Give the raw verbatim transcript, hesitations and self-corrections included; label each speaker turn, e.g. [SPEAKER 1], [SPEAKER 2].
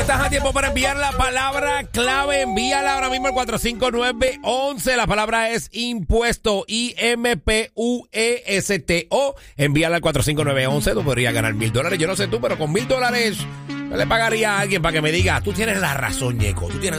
[SPEAKER 1] estás a tiempo para enviar la palabra clave. Envíala ahora mismo al cuatro cinco nueve once. La palabra es impuesto. I M P U E S T O. Envíala al cuatro cinco nueve once. Tú podrías ganar mil dólares. Yo no sé tú, pero con mil dólares yo le pagaría a alguien para que me diga, tú tienes la razón, Ñeco. Tú tienes